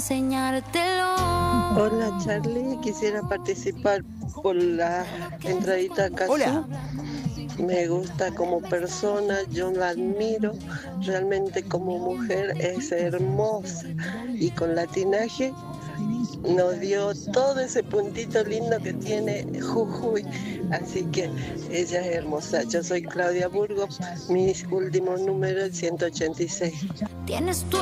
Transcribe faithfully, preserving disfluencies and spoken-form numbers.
enseñártelo. Hola Charlie, quisiera participar por la entradita a Cazzu. Hola. Me gusta como persona, yo la admiro, realmente como mujer es hermosa y con latinaje nos dio todo ese puntito lindo que tiene Jujuy, así que ella es hermosa. Yo soy Claudia Burgos, mi último número es ciento ochenta y seis. Tienes tu